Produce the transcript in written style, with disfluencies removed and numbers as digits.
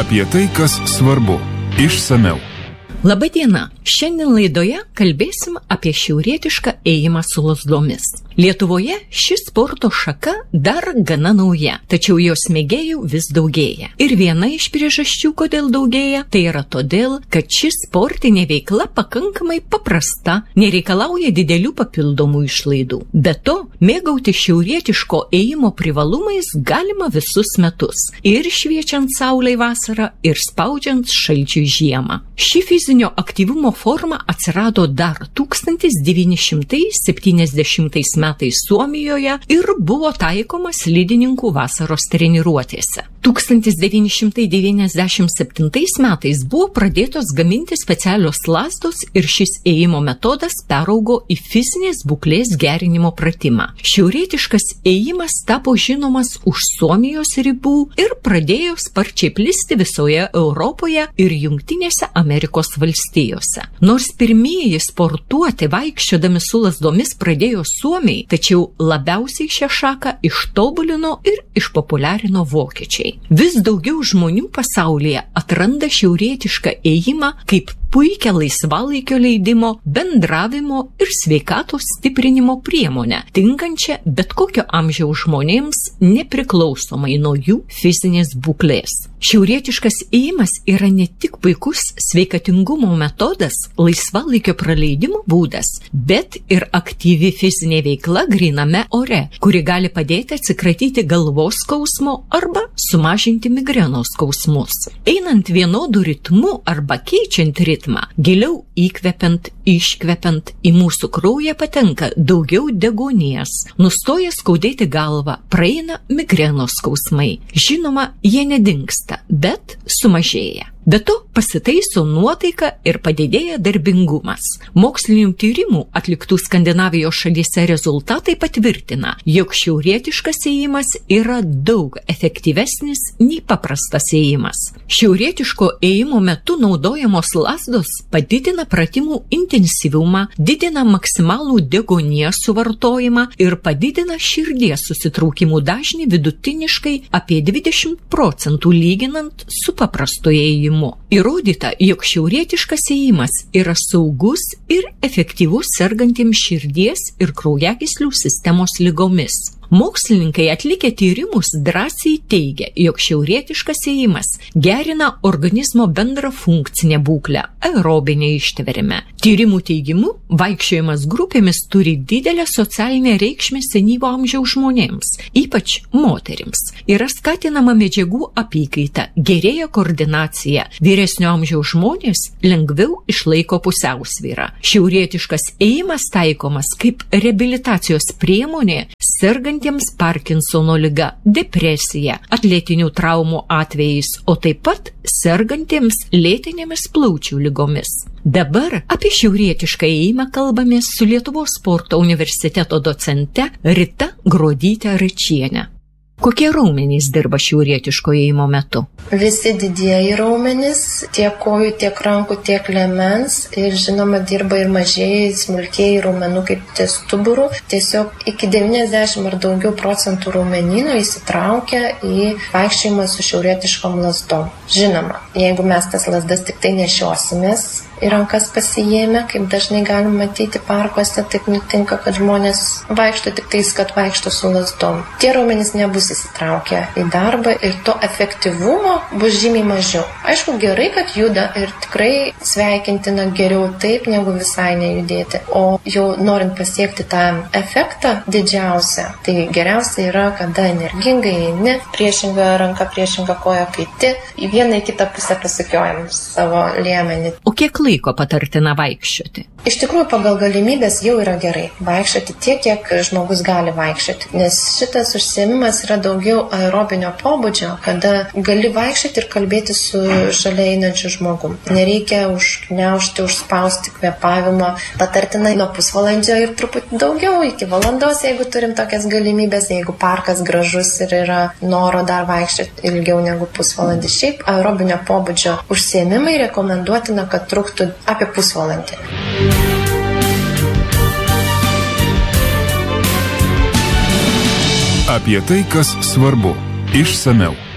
Apie tai, kas svarbu. Išsamiau. Labadiena. Šiandien laidoje kalbėsim apie šiaurietišką ėjimą su lazdomis. Lietuvoje ši sporto šaka dar gana nauja, tačiau jos mėgėjų vis daugėja. Ir viena iš priežasčių, kodėl daugėja, tai yra todėl, kad ši sportinė veikla pakankamai paprasta, nereikalauja didelių papildomų išlaidų. Be to, mėgauti šiaurietiško ėjimo privalumais galima visus metus. Ir šviečiant saulei vasarą, ir spaudžiant šalčiui žiemą. Ši fizinio aktyvumo forma atsirado dar 1970 metais Suomijoje ir buvo taikoma slidininkų vasaros treniruotėse. 1997 metais buvo pradėtos gaminti specialios lazdos ir šis ėjimo metodas peraugo į fizinės būklės gerinimo pratimą. Šiaurietiškas ėjimas tapo žinomas už Suomijos ribų ir pradėjo sparčiai plisti visoje Europoje ir Jungtinėse Amerikos valstijose. Nors pirmieji sportuoti vaikščiodami su lazdomis pradėjo suomiai, tačiau labiausiai šią šaką ištobulino ir išpopuliarino vokiečiai. Vis daugiau žmonių pasaulyje atranda šiaurietišką ėjimą kaip puikią laisvalaikio leidimo, bendravimo ir sveikatos stiprinimo priemonę, tinkančią bet kokio amžiaus žmonėms nepriklausomai nuo jų fizinės būklės. Šiaurietiškas ėjimas yra ne tik puikus sveikatingumo metodas, laisvalaikio praleidimo būdas, bet ir aktyvi fizinė veikla gryname ore, kuri gali padėti atsikratyti galvos skausmo arba sumažinti migrenos skausmus. Einant vienodu ritmu arba keičiant ritmą, giliau įkvepiant, iškvepiant, į mūsų kraują patenka daugiau deguonies, nustoja skaudėti galvą, praeina migrenos skausmai. Žinoma, jie nedingsta, bet sumažėja. Be to pasitaiso nuotaika ir padidėja darbingumas. Mokslinių tyrimų atliktų Skandinavijos šalyse rezultatai patvirtina, jog šiaurietiškas ėjimas yra daug efektyvesnis nei paprastas ėjimas. Šiaurietiško ėjimo metu naudojamos lazdos padidina pratimų intensyvumą, didina maksimalų deguonies suvartojimą ir padidina širdies susitraukimų dažnį vidutiniškai apie 20% lyginant su paprastu ėjimu. Įrodyta, jog šiaurietiškas ėjimas yra saugus ir efektyvus sergantiems širdies ir kraujagyslių sistemos ligomis. Mokslininkai atlikę tyrimus drąsiai teigia, jog šiaurietiškas ėjimas gerina organizmo bendrą funkcinę būklę, aerobinę ištvermę. Tyrimų teigimu, vaikščiojimas grupėmis turi didelę socialinę reikšmę senyvo amžiaus žmonėms, ypač moterims. Yra skatinama medžiagų apykaita, gerėja koordinacija, vyresnio amžiaus žmonės lengviau išlaiko pusiausvyrą. Šiaurietiškas ėjimas taikomas kaip reabilitacijos priemonė sergantiems Parkinsono liga, depresija, atletinių traumų atvejais, o taip pat sergantiems lėtinėmis plaučių ligomis. Dabar apie šiaurietišką ėjimą kalbamės su Lietuvos sporto universiteto docente Rita Gruodyte Račiene. Kokie raumenys dirba šiaurietiško ėjimo metu? Visi didieji raumenys, tiek kojų, tiek rankų, tiek liemens ir žinoma dirba ir mažieji, smulkieji raumenų kaip ties stuburu. Tiesiog iki 90 ar daugiau procentų raumenynų įsitraukia į vaikščiojimą su šiaurietiškom lazdom. Žinoma, jeigu mes tas lazdas tik tai nešiosimės į rankas pasijėmę, kaip dažnai galim matyti parkuose, taip nutinka, kad žmonės vaikšto tik tais, kad vaikšto su lazdom. Tie raumenys nebus įsitraukę į darbą ir to efektyvumo bus žymiai mažiau. Aišku, gerai, kad juda ir tikrai sveikintina geriau taip, negu visai nejudėti. O jau norint pasiekti tą efektą didžiausią, tai geriausia yra, kada energingai eini, priešinga ranka, priešinga koja kaiti, į vieną į kitą pusę pasukiojam savo liemenį. O kiek laiko patartina vaikščioti? Iš tikrųjų, pagal galimybės jau yra gerai vaikščioti tiek, kiek žmogus gali vaikščioti, nes šitas užsiėmimas yra daugiau aerobinio pobūdžio, kada gali vaikščioti ir kalbėti su šalia einančiu žmogum. Nereikia užgniaužti, užspausti kvėpavimo, patartina nuo pusvalandžio ir truputį daugiau, iki valandos, jeigu turim tokias galimybės, jeigu parkas gražus ir yra noro dar vaikščioti ilgiau negu pusvalandį. Šiaip aerobinio pobūdžio užsiėmimai rekomenduotina, kad truktų apie pusvalandį. Apie tai, kas svarbu. Išsamiau.